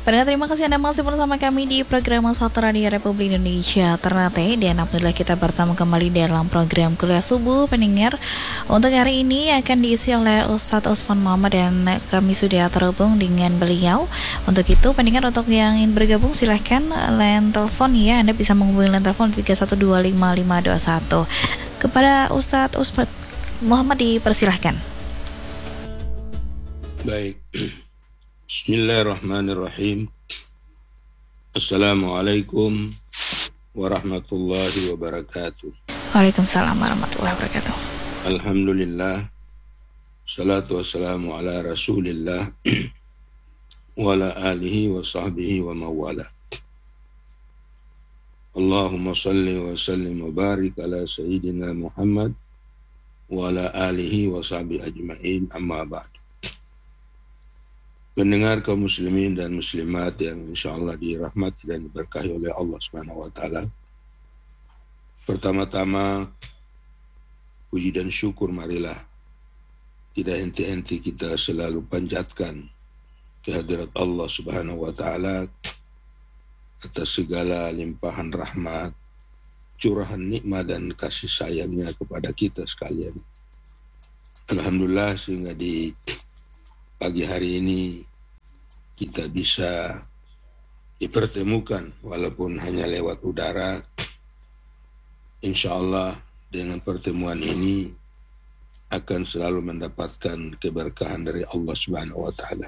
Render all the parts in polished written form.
Pendengar, terima kasih Anda masih bersama kami di program Satu Radio Republik Indonesia Ternate. Dan alhamdulillah kita bertemu kembali dalam program Kuliah Subuh. Pendengar, untuk hari ini akan diisi oleh Ustadz Usman Muhammad dan kami sudah terhubung dengan beliau. Untuk itu, pendengar, untuk yang ingin bergabung silahkan line telepon ya. Anda bisa menghubungi line telepon 3125521. Kepada Ustadz Usman Muhammad dipersilahkan. Baik. Bismillahirrahmanirrahim. Assalamualaikum warahmatullahi wabarakatuh. Waalaikumsalam warahmatullahi wabarakatuh. Alhamdulillah. Salatu wassalamu ala rasulillah wa ala alihi wa sahbihi wa mawala. Allahumma salli wa sallim wa barik ala sayyidina Muhammad wa ala alihi wa sahbihi ajma'in, amma ba'du. Pendengar kaum muslimin dan muslimat yang insyaallah dirahmati dan diberkahi oleh Allah Subhanahu wa taala. Pertama-tama puji dan syukur marilah tidak henti-henti kita selalu panjatkan kehadirat Allah Subhanahu wa taala atas segala limpahan rahmat, curahan nikmat dan kasih sayangnya kepada kita sekalian. Alhamdulillah sehingga di pagi hari ini kita bisa dipertemukan walaupun hanya lewat udara. InsyaAllah dengan pertemuan ini akan selalu mendapatkan keberkahan dari Allah Subhanahu wa ta'ala.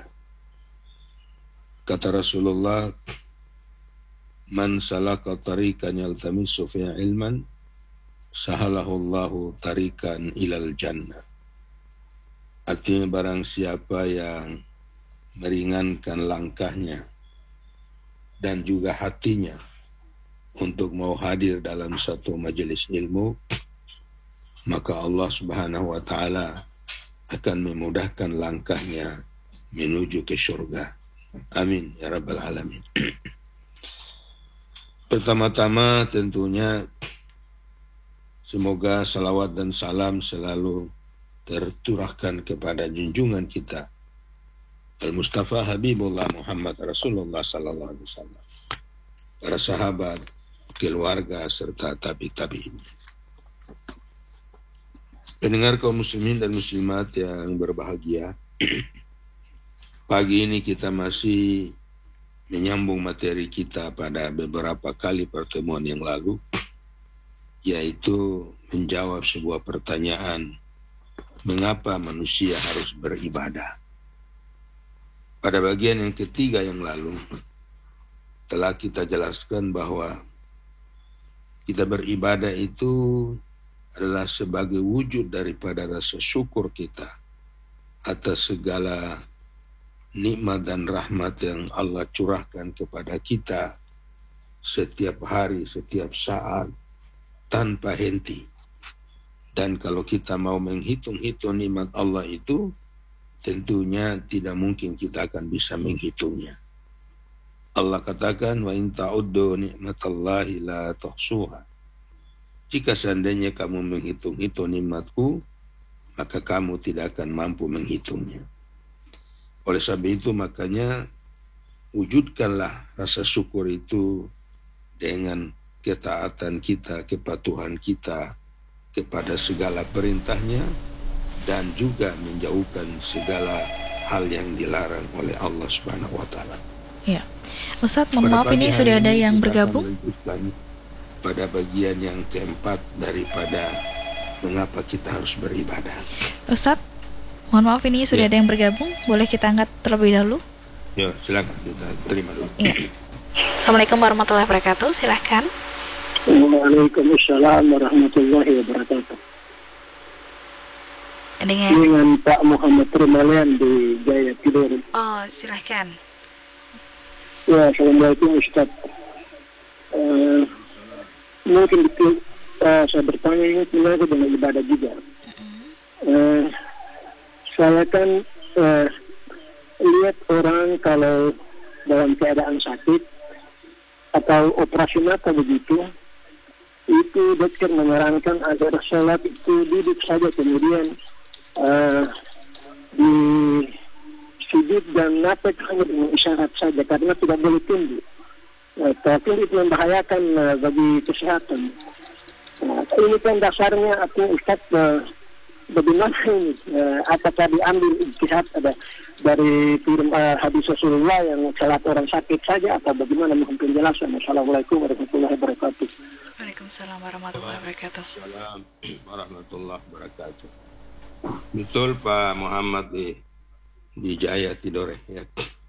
Kata Rasulullah, man salaka tariqan yaltamisu fihi ilman sahalahullahu tariqan ilal jannah. Artinya barang siapa yang meringankan langkahnya dan juga hatinya untuk mau hadir dalam satu majelis ilmu, maka Allah Subhanahu wa ta'ala akan memudahkan langkahnya menuju ke surga. Amin ya rabbal alamin. Pertama-tama tentunya semoga salawat dan salam selalu tercurahkan kepada junjungan kita Al-Mustafa Habibullah Muhammad Rasulullah sallallahu alaihi wasallam, para sahabat, keluarga serta tabi-tabi'in. Pendengar kaum muslimin dan muslimat yang berbahagia, pagi ini kita masih menyambung materi kita pada beberapa kali pertemuan yang lalu, yaitu menjawab sebuah pertanyaan, mengapa manusia harus beribadah? Pada bagian yang ketiga yang lalu telah kita jelaskan bahwa kita beribadah itu adalah sebagai wujud daripada rasa syukur kita atas segala nikmat dan rahmat yang Allah curahkan kepada kita setiap hari, setiap saat, tanpa henti. Dan kalau kita mau menghitung-hitung nikmat Allah itu, tentunya tidak mungkin kita akan bisa menghitungnya. Allah katakan, wa in ta'uddu ni'matallahi la tuhsuha. Jika seandainya kamu menghitung-hitung nikmatku, maka kamu tidak akan mampu menghitungnya. Oleh sebab itu makanya wujudkanlah rasa syukur itu dengan ketaatan kita, kepatuhan kita kepada segala perintahnya, dan juga menjauhkan segala hal yang dilarang oleh Allah Subhanahu wa ta'ala. Ya. Ustadz, mohon maaf ini sudah ada yang bergabung. Pada bagian yang keempat daripada mengapa kita harus beribadah. Ustadz, mohon maaf ini sudah ada yang bergabung. Boleh kita angkat terlebih dahulu? Ya, silakan kita terima dulu. Ya. Assalamualaikum warahmatullahi wabarakatuh. Silakan. Waalaikumsalam warahmatullahi wabarakatuh. Dengan Pak Muhammad Rimalian di Jaya Tidur. Oh, silahkan. Ya, assalamualaikum Ustaz. Mungkin itu saya bertanya ini sebenarnya dengan ibadah juga. Saya kan lihat orang kalau dalam keadaan sakit atau operasi mata begitu, itu dokter menyarankan agar sholat itu duduk saja, kemudian sujud dan nafas hanya dengan isyarat saja karena tidak boleh tunduk. Tapi itu membahayakan bagi kesehatan. Ini kan dasarnya aku Ustaz, bagaimana ini? Apakah diambil ijtihad dari hadis Rasulullah yang salat orang sakit saja atau bagaimana? Mohon penjelasan. Assalamualaikum warahmatullahi wabarakatuh. Waalaikumsalam warahmatullahi wabarakatuh. Assalamualaikum warahmatullahi wabarakatuh. Betul Pak Muhammad di Jaya Tidore ya.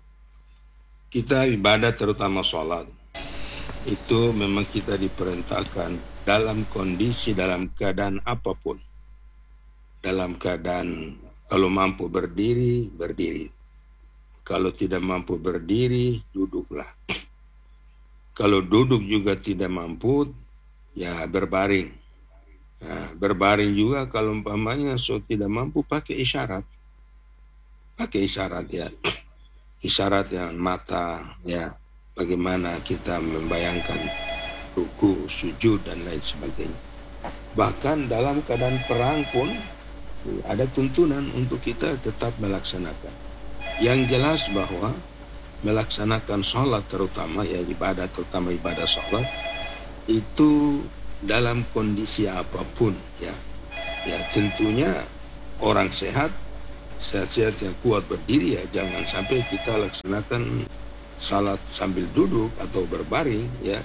Kita ibadah terutama sholat itu memang kita diperintahkan dalam kondisi, dalam keadaan apapun. Dalam keadaan kalau mampu berdiri, berdiri. Kalau tidak mampu berdiri, duduklah. Kalau duduk juga tidak mampu, ya berbaring. Nah, berbaring juga kalau umpamanya tidak mampu pakai isyarat. Pakai isyarat ya. Isyarat yang mata ya. Bagaimana kita membayangkan ruku, sujud dan lain sebagainya. Bahkan dalam keadaan perang pun ada tuntunan untuk kita tetap melaksanakan. Yang jelas bahwa melaksanakan sholat terutama ya ibadah, terutama ibadah sholat itu dalam kondisi apapun ya. Ya tentunya orang sehat yang kuat berdiri ya, jangan sampai kita laksanakan salat sambil duduk atau berbaring ya.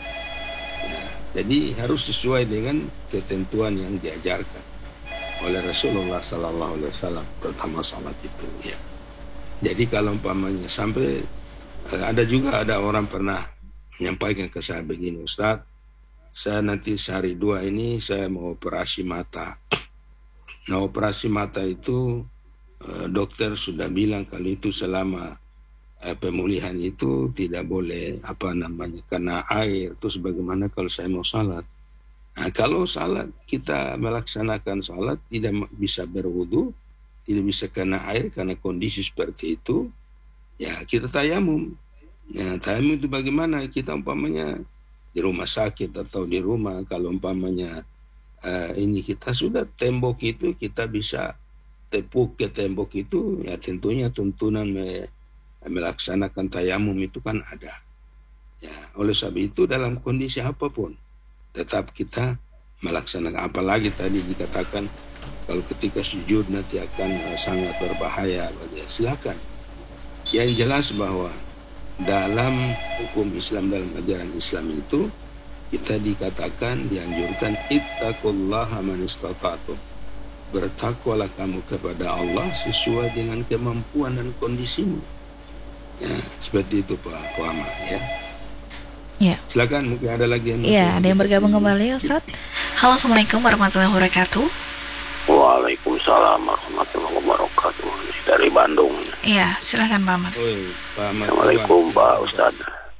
Jadi harus sesuai dengan ketentuan yang diajarkan oleh Rasulullah Sallallahu Alaihi Wasallam terutama salat itu ya. Jadi kalau umpamanya sampai ada orang pernah menyampaikan ke saya begini, Ustaz, saya nanti sehari 2 ini saya mau operasi mata. Nah operasi mata itu dokter sudah bilang kalau itu selama pemulihan itu tidak boleh kena air. Terus bagaimana kalau saya mau salat? Nah, kalau salat kita melaksanakan salat tidak bisa berwudu, tidak bisa kena air karena kondisi seperti itu, ya kita tayamum. Ya, tayamum itu bagaimana? Kita umpamanya di rumah sakit atau di rumah, kalau umpamanya ini kita sudah tembok itu kita bisa tepuk ke tembok itu, ya tentunya tuntunan melaksanakan tayamum itu kan ada. Ya, oleh sebab itu dalam kondisi apapun tetap kita melaksanakan. Apalagi tadi dikatakan kalau ketika sujud nanti akan sangat berbahaya bagi silakan. Yang jelas bahwa dalam hukum Islam, dalam ajaran Islam itu kita dikatakan dianjurkan ittaqullaha manistata'tum. Bertakwalah kamu kepada Allah sesuai dengan kemampuan dan kondisimu. Ya, seperti itu Pak Muhammad ya. Ya. Silakan, mungkin ada lagi yang ada yang bergabung kembali Ustaz. Halo, Assalamualaikum warahmatullahi wabarakatuh. Waalaikumsalam warahmatullahi wabarakatuh. Dari Bandung. Iya, silakan Pak Ahmad. Assalamualaikum Pak Ustaz.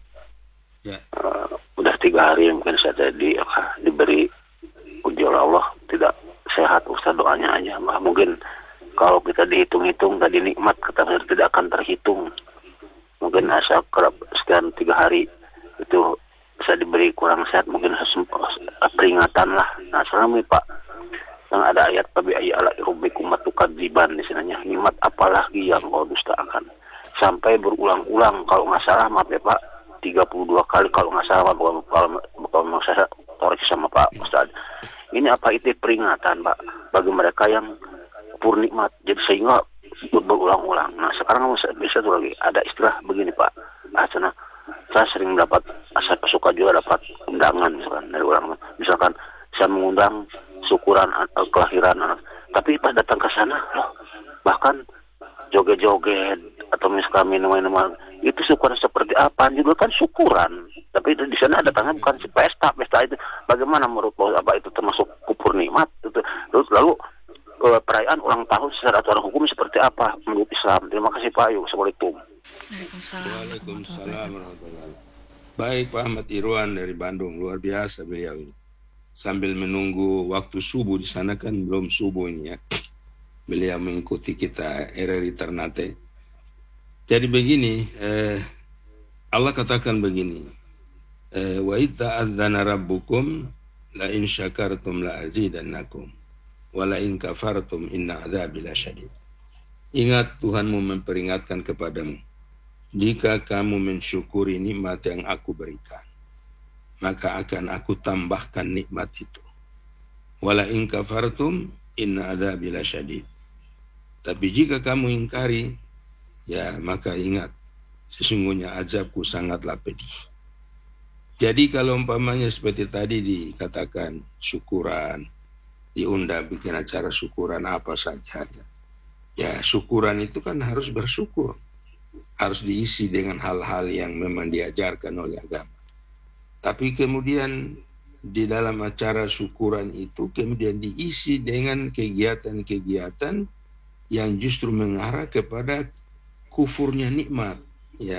Ya. Udah 3 hari mungkin saya diberi ujian Allah tidak sehat Ustaz, doanya aja. Mungkin kalau kita dihitung-hitung tadi nikmat kata tidak akan terhitung. Mungkin saya kerap sekian 3 hari itu saya diberi kurang sehat, mungkin peringatan lah. Nah sekarang nih Pak, yang ada ayat tabi ayat ala rubikum matukadziban di sananya, nikmat apalagi yang kau dustakan, sampai berulang-ulang. Kalau nggak salah maaf ya Pak, 32 kali kalau nggak salah, kalau saya koreksi sama Pak Ustaz. Ini apa itu peringatan Pak bagi mereka yang purnikmat, jadi sehingga berulang-ulang. Nah sekarang bisa tuh lagi ada istilah begini Pak, saya sering mendapat, saya suka juga dapat undangan misalkan dari orang, misalkan saya mengundang syukuran atau kelahiran anak, tapi pas datang ke sana loh, bahkan joget-joget atau misalkan minum-minuman, itu syukuran seperti apa? Juga kan syukuran, tapi itu di sana datangnya bukan pesta itu. Bagaimana menurut apa itu termasuk kufur nikmat? Lalu perayaan ulang tahun secara aturan hukum seperti apa menurut Islam? Terima kasih Pak. Assalamualaikum. Waalaikumsalam. Baik Pak Ahmad Irwan dari Bandung, luar biasa beliau ini. Sambil menunggu waktu subuh di sana kan belum subuh ini ya. Beliau mengikuti kita RRI Ternate. Jadi begini, Allah katakan begini, wa idza adzana rabbukum la in syakartum la azidannakum wa la in kafartum inna adzabi lasyadid. Ingat Tuhanmu memperingatkan kepadamu, jika kamu mensyukuri nikmat yang aku berikan, maka akan aku tambahkan nikmat itu. Wala in kafartum inna adzabi lasyadid. Tapi jika kamu ingkari, ya maka ingat, sesungguhnya azabku sangatlah pedih. Jadi kalau umpamanya seperti tadi dikatakan syukuran, diundang bikin acara syukuran apa saja, ya syukuran itu kan harus bersyukur, harus diisi dengan hal-hal yang memang diajarkan oleh agama. Tapi kemudian di dalam acara syukuran itu kemudian diisi dengan kegiatan-kegiatan yang justru mengarah kepada kufurnya nikmat, ya.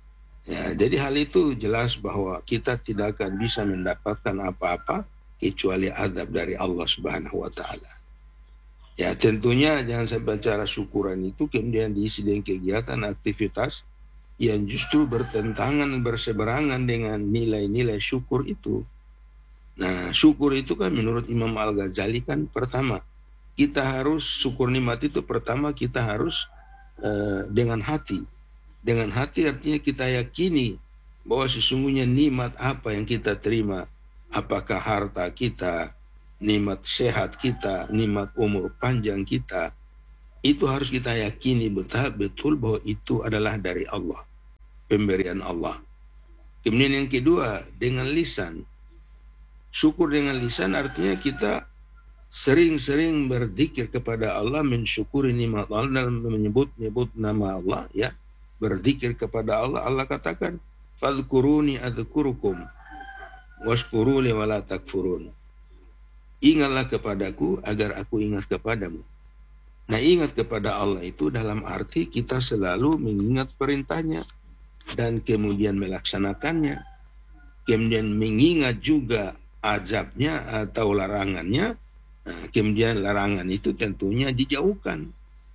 Jadi hal itu jelas bahwa kita tidak akan bisa mendapatkan apa-apa kecuali azab dari Allah Subhanahu wa taala. Ya, tentunya jangan sampai acara syukuran itu kemudian diisi dengan kegiatan aktivitas yang justru bertentangan, berseberangan dengan nilai-nilai syukur itu. Nah, syukur itu kan menurut Imam Al-Ghazali kan pertama, kita harus syukur nikmat itu pertama kita harus dengan hati. Dengan hati artinya kita yakini bahwa sesungguhnya nikmat apa yang kita terima, apakah harta kita, nikmat sehat kita, nikmat umur panjang kita, itu harus kita yakini betul bahwa itu adalah dari Allah, pemberian Allah. Kemudian yang kedua, dengan lisan. Syukur dengan lisan artinya kita sering-sering berzikir kepada Allah, mensyukuri nikmat Allah dalam menyebut nama Allah, ya. Berzikir kepada Allah. Allah katakan, "Fadhkuruni adzkurukum washkuruli wala takfurun." Ingatlah kepadaku agar aku ingat kepadamu. Nah, ingat kepada Allah itu dalam arti kita selalu mengingat perintahnya dan kemudian melaksanakannya. Kemudian mengingat juga azabnya atau larangannya. Nah, kemudian larangan itu tentunya dijauhkan.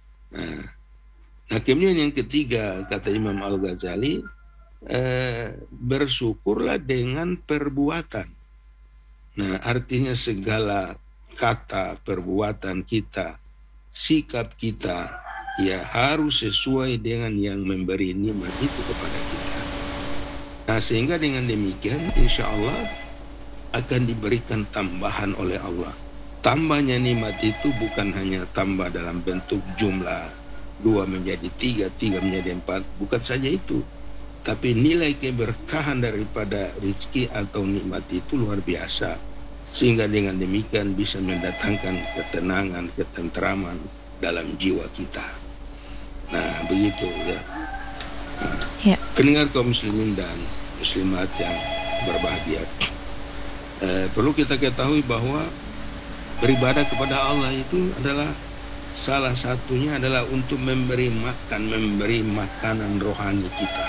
Nah, kemudian yang ketiga kata Imam Al-Ghazali, bersyukurlah dengan perbuatan. Nah, artinya segala kata, perbuatan kita, sikap kita, ya harus sesuai dengan yang memberi nikmat itu kepada kita. Nah, sehingga dengan demikian, insya Allah akan diberikan tambahan oleh Allah. Tambahnya nikmat itu bukan hanya tambah dalam bentuk jumlah 2 menjadi 3, 3 menjadi 4, bukan saja itu. Tapi nilai keberkahan daripada rezeki atau nikmat itu luar biasa. Sehingga dengan demikian bisa mendatangkan ketenangan, ketentraman dalam jiwa kita. Nah, begitu ya. Nah, pendengar kaum muslimin dan muslimat yang berbahagia. Perlu kita ketahui bahwa beribadah kepada Allah itu adalah salah satunya adalah untuk memberi makanan rohani kita.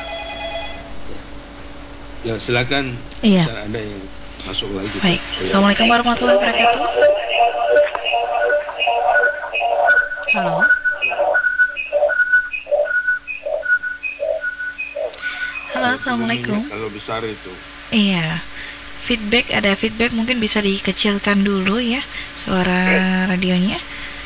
Ya, silakan. Bisa ada yang masuk lagi. Baik. Assalamualaikum warahmatullahi wabarakatuh. Halo. Halo, assalamualaikum. Kalau besar itu. Iya. Ada feedback mungkin bisa dikecilkan dulu ya suara radionya.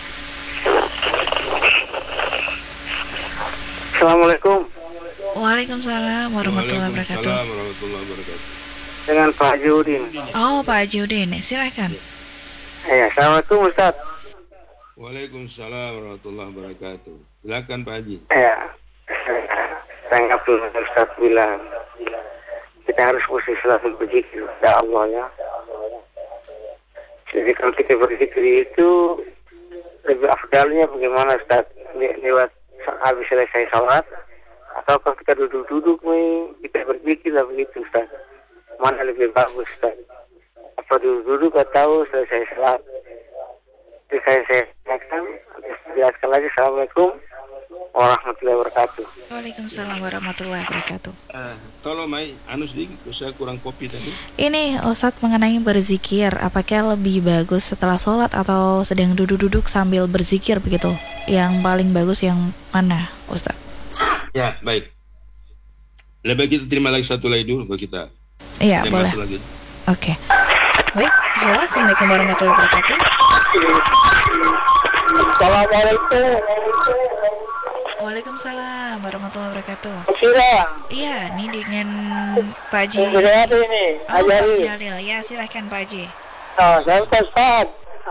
Assalamualaikum. Waalaikumsalam warahmatullahi wabarakatuh. Dengan Pak Judin. Oh, Pak Judin, silakan. Ya, assalamualaikum Ustaz. Waalaikumsalam warahmatullahi wabarakatuh. Silakan Pak Haji. Ya, tanggap dulu Ustaz bilang kita harus mesti selalu berzikir kepada Allah ya. Jadi kalau kita berzikir itu lebih afdalnya bagaimana Ustaz? Lewat habis selesai salat atau kalau kita duduk-duduk nih kita berzikir lah begitu Ustaz? Mana lebih bagus Ustaz? Apa duduk-duduk atau selesai salat? Jadi saya jelaskan lagi. Assalamualaikum warahmatullahi wabarakatuh. Waalaikumsalam warahmatullahi wabarakatuh. Tolong Mai, sedikit, saya kurang kopi tadi. Ini Ustadz mengenai berzikir, apakah lebih bagus setelah sholat atau sedang duduk-duduk sambil berzikir begitu? Yang paling bagus yang mana Ustadz? Ya, baik. Lebih baik kita terima lagi satu lagi dulu kita. Iya, boleh. Oke. Baik, halo, assalamualaikum warahmatullahi wabarakatuh. Assalamualaikum. Waalaikumsalam warahmatullahi wabarakatuh. Silang. Iya, ini dengan Pak Haji. Ada ini, Oh, Pak Ajari. Jalil. Ya, silahkan Pak Haji. Saya Ustaz.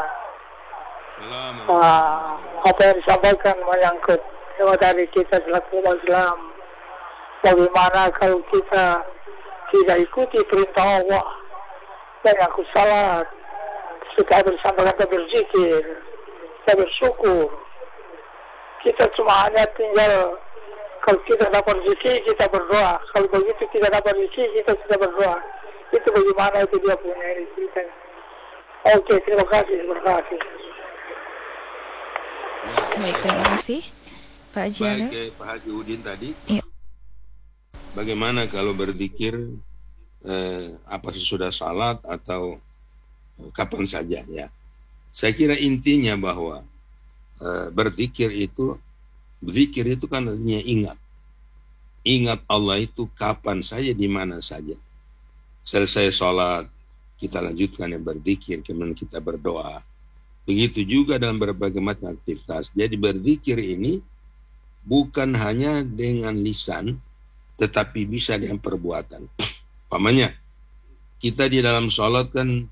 Apa yang disampaikan menyangkut dari kita selaku umat Islam. Bagaimana kalau kita tidak ikuti perintah Allah dan aku salat, kita bersama kita berzikir, kita bersyukur. Kita cuma hanya tinggal kalau kita dapat rezeki kita berdoa. Kalau begitu kita dapat rezeki kita sudah berdoa. Itu bagaimana itu dia punya ini ceritanya. Oke, terima kasih. Baik, terima kasih Pak Jalil. Baik, Pak Haji Udin tadi. Iya. Bagaimana kalau berzikir apa sesudah salat atau kapan saja ya? Saya kira intinya bahwa berzikir itu kan artinya ingat. Ingat Allah itu kapan saja, di mana saja. Selesai salat, kita lanjutkan yang berzikir, kemudian kita berdoa. Begitu juga dalam berbagai macam aktivitas. Jadi berzikir ini bukan hanya dengan lisan, tetapi bisa dengan perbuatan. Umpamanya, kita di dalam salat kan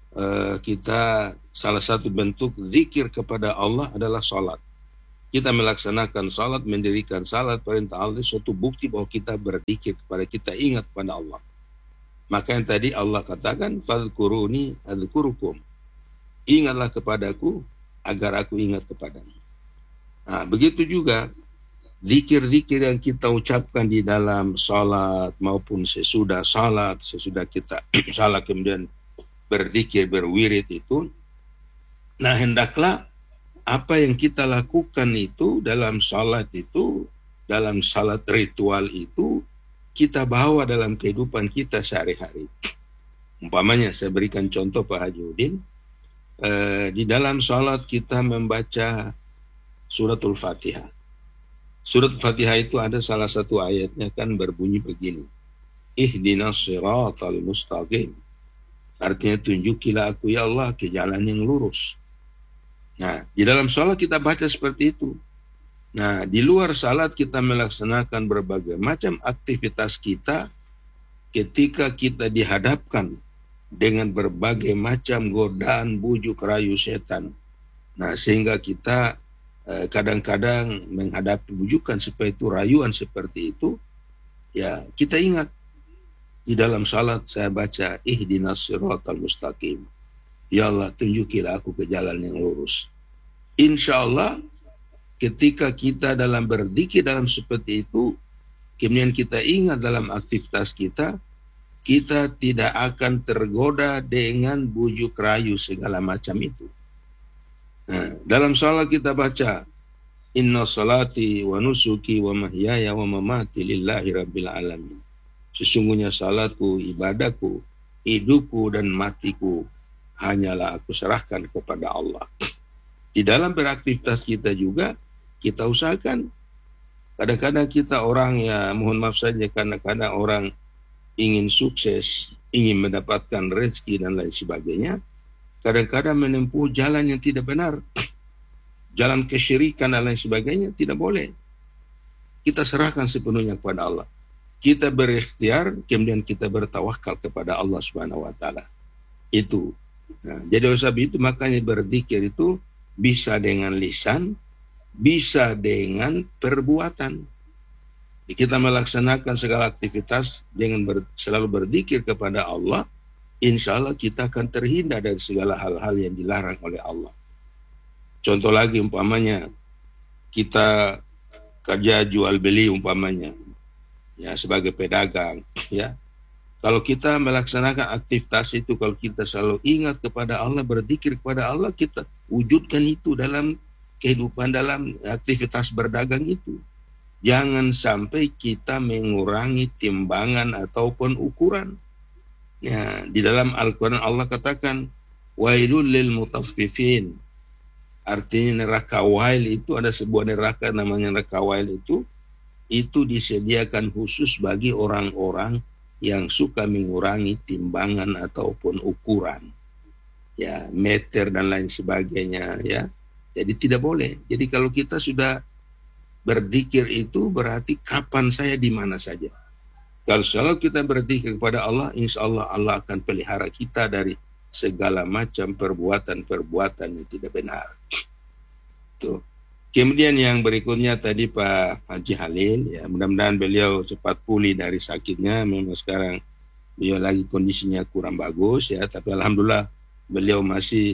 kita salah satu bentuk zikir kepada Allah adalah salat. Kita melaksanakan salat, mendirikan salat, perintah Allah, suatu bukti bahwa kita berzikir kepada, kita ingat kepada Allah. Maka yang tadi Allah katakan, fadhkuruni adzkurukum. Ingatlah kepadaku agar aku ingat kepadamu. Nah, begitu juga zikir-zikir yang kita ucapkan di dalam salat maupun sesudah salat, sesudah kita salat kemudian berzikir, berwirid itu. Nah, hendaklah apa yang kita lakukan itu dalam salat itu, dalam salat ritual itu, kita bawa dalam kehidupan kita sehari-hari. Umpamanya, saya berikan contoh Pak Haji Udin, di dalam salat kita membaca suratul Fatihah. Surat Fatihah itu ada salah satu ayatnya kan berbunyi begini, ihdinas siratal mustaqim. Artinya tunjukilah aku ya Allah ke jalan yang lurus. Nah, di dalam salat kita baca seperti itu. Nah, di luar salat kita melaksanakan berbagai macam aktivitas kita ketika kita dihadapkan dengan berbagai macam godaan, bujuk, rayu setan. Nah, sehingga kita kadang-kadang menghadapi bujukan seperti itu, rayuan seperti itu, ya kita ingat. Di dalam salat saya baca ihdinas siratal mustaqim. Ya Allah, tunjukilah aku ke jalan yang lurus. Insya Allah ketika kita dalam berzikir dalam seperti itu, kemudian kita ingat dalam aktivitas kita, kita tidak akan tergoda dengan bujuk rayu segala macam itu. Nah, dalam salat kita baca inna salati wa nusuki wa mahyaya wa mamati lillahi rabbil alamin. Sesungguhnya salatku, ibadahku, hidupku dan matiku hanyalah aku serahkan kepada Allah. Di dalam beraktivitas kita juga kita usahakan. Kadang-kadang kita orang ya, mohon maaf saja, kadang-kadang orang ingin sukses, ingin mendapatkan rezeki dan lain sebagainya, kadang-kadang menempuh jalan yang tidak benar, jalan kesyirikan dan lain sebagainya, tidak boleh. Kita serahkan sepenuhnya kepada Allah. Kita berikhtiar, kemudian kita bertawakal kepada Allah Subhanahu wa taala. Itu. Nah, jadi oleh sebab itu makanya berzikir itu bisa dengan lisan, bisa dengan perbuatan. Kita melaksanakan segala aktivitas dengan selalu berzikir kepada Allah, insya Allah kita akan terhindar dari segala hal-hal yang dilarang oleh Allah. Contoh lagi umpamanya, kita kerja jual beli umpamanya, ya sebagai pedagang, ya. Kalau kita melaksanakan aktivitas itu, kalau kita selalu ingat kepada Allah, berzikir kepada Allah, kita wujudkan itu dalam kehidupan, dalam aktivitas berdagang itu. Jangan sampai kita mengurangi timbangan ataupun ukuran. Ya, di dalam Al-Quran Allah katakan, wailul lil mutaffifin. Artinya neraka wail itu, ada sebuah neraka namanya neraka wail itu disediakan khusus bagi orang-orang yang suka mengurangi timbangan ataupun ukuran, ya meter dan lain sebagainya, ya. Jadi tidak boleh. Jadi kalau kita sudah berzikir itu berarti kapan saya di mana saja. Kalau kita berzikir kepada Allah, insya Allah Allah akan pelihara kita dari segala macam perbuatan-perbuatan yang tidak benar. Tuh. Kemudian yang berikutnya tadi Pak Haji Halil, ya mudah-mudahan beliau cepat pulih dari sakitnya. Memang sekarang beliau lagi kondisinya kurang bagus ya, tapi alhamdulillah beliau masih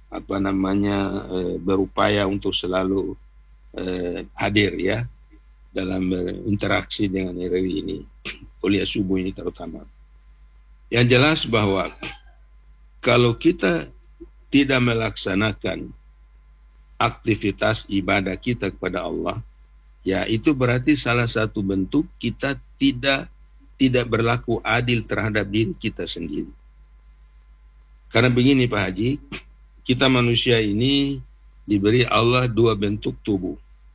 berupaya untuk selalu hadir ya dalam berinteraksi dengan RRI ini, kuliah subuh ini terutama. Yang jelas bahwa kalau kita tidak melaksanakan aktivitas ibadah kita kepada Allah, ya itu berarti salah satu bentuk kita tidak berlaku adil terhadap diri kita sendiri. Karena begini Pak Haji, kita manusia ini diberi Allah dua bentuk tubuh.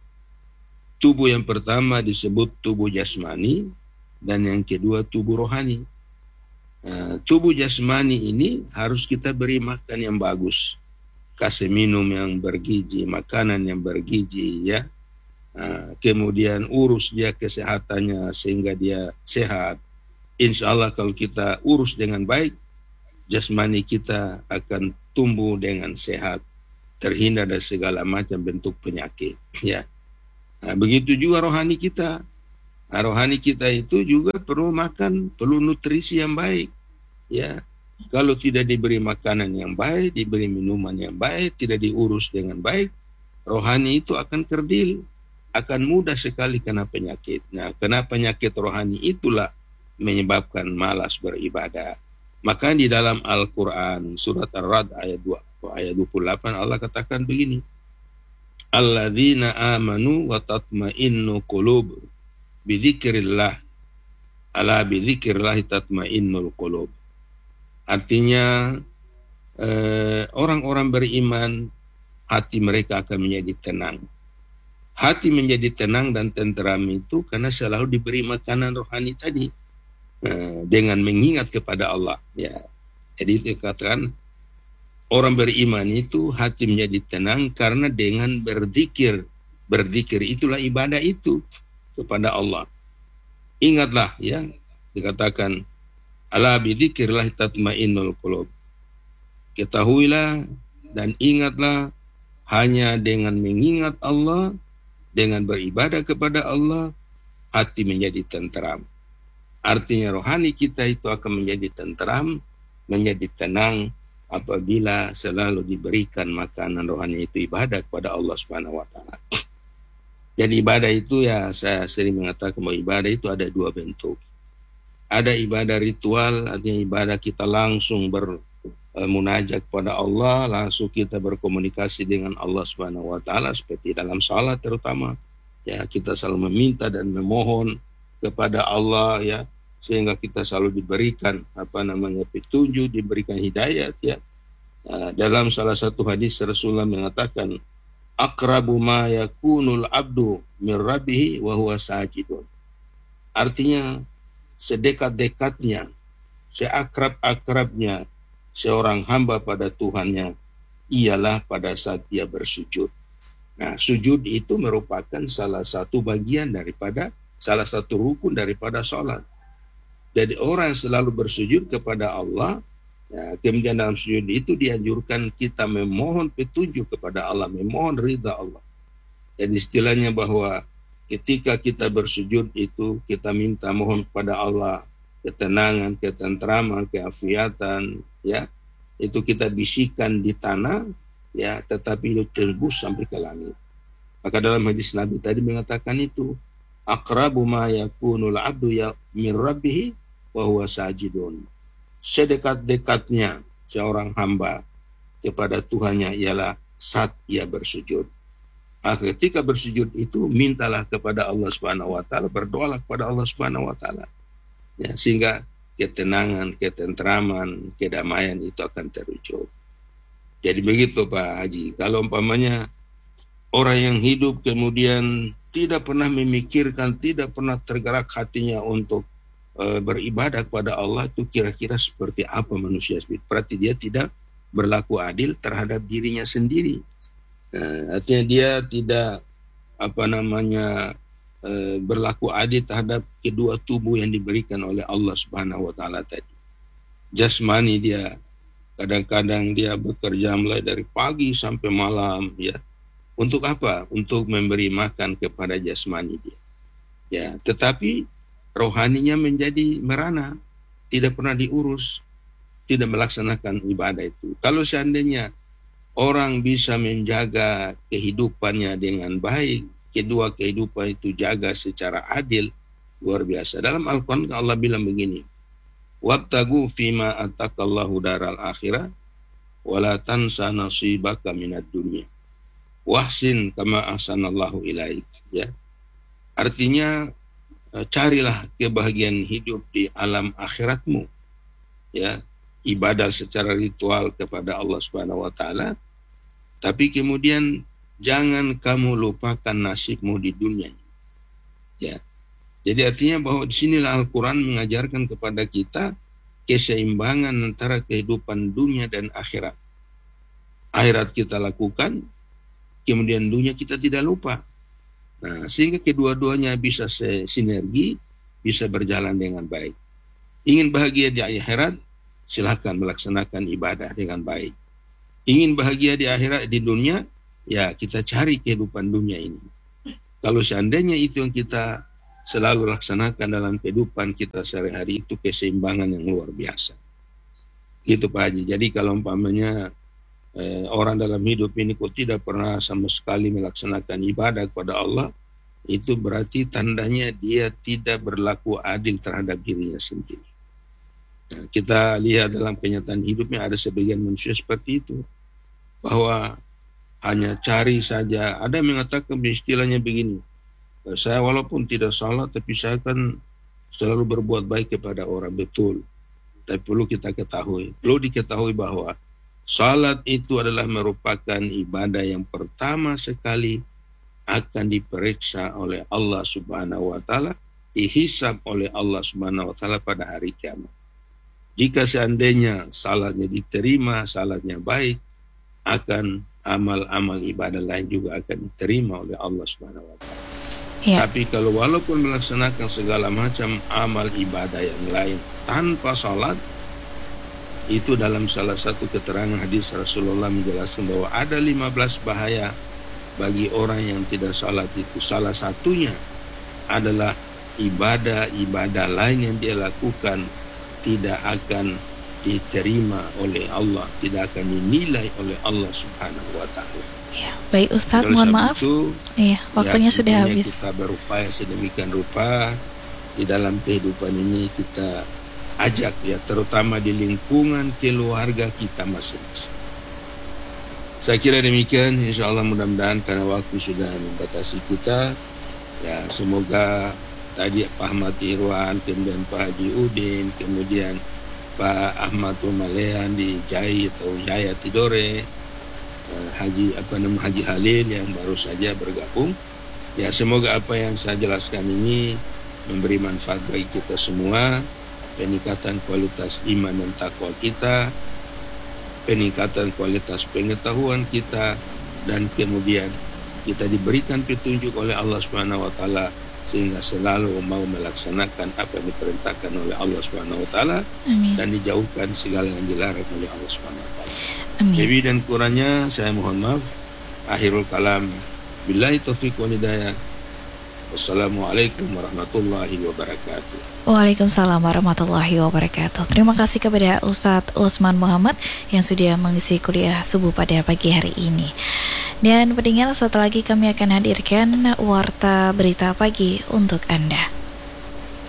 Tubuh yang pertama disebut tubuh jasmani, dan yang kedua tubuh rohani. Tubuh jasmani ini harus kita beri makan yang bagus, kasih minum yang bergizi, makanan yang bergizi ya. Kemudian urus dia kesehatannya sehingga dia sehat. Insya Allah kalau kita urus dengan baik, jasmani kita akan tumbuh dengan sehat, terhindar dari segala macam bentuk penyakit ya. Begitu juga rohani kita. Rohani kita itu juga perlu makan, perlu nutrisi yang baik ya. Kalau tidak diberi makanan yang baik, diberi minuman yang baik, tidak diurus dengan baik, rohani itu akan kerdil, akan mudah sekali kena penyakit. Nah, kena penyakit rohani itulah menyebabkan malas beribadah. Maka di dalam Al-Quran surat Ar-Ra'd ayat 28 Allah katakan begini, alladzina amanu wa tatma'innu qulub bidzikrillah, ala bidzikrillah tatma'innul qulub. Artinya orang-orang beriman hati mereka akan menjadi tenang. Hati menjadi tenang dan tenteram itu karena selalu diberi makanan rohani tadi, dengan mengingat kepada Allah ya. Jadi itu katakan orang beriman itu hati menjadi tenang karena dengan berzikir itulah ibadah itu kepada Allah. Ingatlah ya, dikatakan ala bidzikrillah tatmainnul qulub. Ketahuilah dan ingatlah hanya dengan mengingat Allah, dengan beribadah kepada Allah, hati menjadi tenteram. Artinya rohani kita itu akan menjadi tenteram, menjadi tenang apabila selalu diberikan makanan rohani itu ibadah kepada Allah Subhanahu wa taala. Jadi ibadah itu ya, saya sering mengatakan bahwa ibadah itu ada dua bentuk. Ada ibadah ritual, artinya ibadah kita langsung bermunajat kepada Allah, langsung kita berkomunikasi dengan Allah Subhanahu wa taala seperti dalam salat terutama. Ya, kita selalu meminta dan memohon kepada Allah ya, sehingga kita selalu diberikan petunjuk, diberikan hidayat ya. Dalam salah satu hadis Rasulullah mengatakan, aqrabu ma yakunul abdu min rabbih wa huwa sajidun. Artinya sedekat-dekatnya, seakrab-akrabnya seorang hamba pada Tuhannya ialah pada saat dia bersujud. Nah, sujud itu merupakan salah satu bagian daripada, salah satu rukun daripada sholat. Jadi orang yang selalu bersujud kepada Allah, ya, kemudian dalam sujud itu dianjurkan kita memohon petunjuk kepada Allah, memohon ridha Allah. Jadi istilahnya bahwa ketika kita bersujud itu kita minta mohon kepada Allah ketenangan, ketentraman, keafiatan, ya. Itu kita bisikan di tanah, ya, tetapi itu tembus sampai ke langit. Maka dalam hadis Nabi tadi mengatakan itu, aqrabu ma yakunul abdu ya min rabbih wa huwa sajidun. Sedekat-dekatnya seorang hamba kepada Tuhannya ialah saat ia bersujud. Ketika bersujud itu mintalah kepada Allah Subhanahu wa taala, berdoalah kepada Allah Subhanahu wa taala. Ya, sehingga ketenangan, ketentraman, kedamaian itu akan terwujud. Jadi begitu Pak Haji. Kalau umpamanya orang yang hidup kemudian tidak pernah memikirkan, tidak pernah tergerak hatinya untuk beribadah kepada Allah, itu kira-kira seperti apa manusia? Berarti dia tidak berlaku adil terhadap dirinya sendiri. Artinya dia tidak berlaku adil terhadap kedua tubuh yang diberikan oleh Allah Subhanahu wa taala tadi. Jasmani dia kadang-kadang dia bekerja mulai dari pagi sampai malam, ya. Untuk apa? Untuk memberi makan kepada jasmani dia. Ya, tetapi rohaninya menjadi merana, tidak pernah diurus, tidak melaksanakan ibadah itu. Kalau seandainya orang bisa menjaga kehidupannya dengan baik, kedua kehidupan itu jaga secara adil, luar biasa. Dalam Al-Quran Allah bilang begini, wabtagu fima atakallahu daral akhirah wala tansa nasibaka minad dunya wahsin kama ahsanallahu ilaik. Ya, artinya carilah kebahagiaan hidup di alam akhiratmu, ya, ibadah secara ritual kepada Allah Subhanahu wa taala, tapi kemudian jangan kamu lupakan nasibmu di dunia. Ya. Jadi artinya bahwa di sinilah Al-Quran mengajarkan kepada kita keseimbangan antara kehidupan dunia dan akhirat. Akhirat kita lakukan, kemudian dunia kita tidak lupa. Nah, sehingga kedua-duanya bisa sinergi, bisa berjalan dengan baik. Ingin bahagia di akhirat, silakan melaksanakan ibadah dengan baik. Ingin bahagia di akhirat, di dunia, ya kita cari kehidupan dunia ini. Kalau seandainya itu yang kita selalu laksanakan dalam kehidupan kita sehari-hari, itu keseimbangan yang luar biasa. Gitu Pak Haji. Jadi kalau umpamanya orang dalam hidup ini kok tidak pernah sama sekali melaksanakan ibadah kepada Allah, itu berarti tandanya dia tidak berlaku adil terhadap dirinya sendiri. Nah, kita lihat dalam kenyataan hidupnya ada sebagian manusia seperti itu, bahwa hanya cari saja. Ada yang mengatakan istilahnya begini, saya walaupun tidak salat tapi saya akan selalu berbuat baik kepada orang. Betul, tapi perlu diketahui bahwa salat itu adalah merupakan ibadah yang pertama sekali akan diperiksa oleh Allah Subhanahu wa taala, dihisab oleh Allah Subhanahu wa taala pada hari kiamat. Jika seandainya salatnya diterima, salatnya baik, akan amal-amal ibadah lain juga akan diterima oleh Allah Subhanahu wa taala. Ya. Tapi kalau walaupun melaksanakan segala macam amal ibadah yang lain tanpa salat, itu dalam salah satu keterangan hadis Rasulullah menjelaskan bahwa ada 15 bahaya bagi orang yang tidak salat itu. Salah satunya adalah ibadah-ibadah lain yang dia lakukan tidak akan diterima oleh Allah, tidak akan dinilai oleh Allah Subhanahu wa taala. Ya, baik Ustadz, mohon maaf. Iya, waktunya sudah habis. Kita berupaya sedemikian rupa di dalam kehidupan ini, kita ajak ya, terutama di lingkungan keluarga kita masing-masing. Saya kira demikian, insya Allah mudah-mudahan karena waktu sudah membatasi kita. Ya, semoga tadi Pak Ahmad Irwan, kemudian Pak Haji Udin, kemudian Pak Ahmad Malean di Jaya Tidore, Haji Halil yang baru saja bergabung. Ya, semoga apa yang saya jelaskan ini memberi manfaat bagi kita semua, peningkatan kualitas iman dan takwa kita, peningkatan kualitas pengetahuan kita, dan kemudian kita diberikan petunjuk oleh Allah Subhanahu wa taala sehingga selalu mau melaksanakan apa yang diperintahkan oleh Allah Subhanahu wa taala dan dijauhkan segala yang dilarang oleh Allah Subhanahu wa taala. Lebih dan kurangnya saya mohon maaf. Akhirul kalam, billahi taufiq wal hidayah. Wassalamualaikum warahmatullahi wabarakatuh. Waalaikumsalam warahmatullahi wabarakatuh. Terima kasih kepada Ustadz Usman Muhammad yang sudah mengisi kuliah subuh pada pagi hari ini. Dan pendengar, setelah lagi kami akan hadirkan warta berita pagi untuk Anda.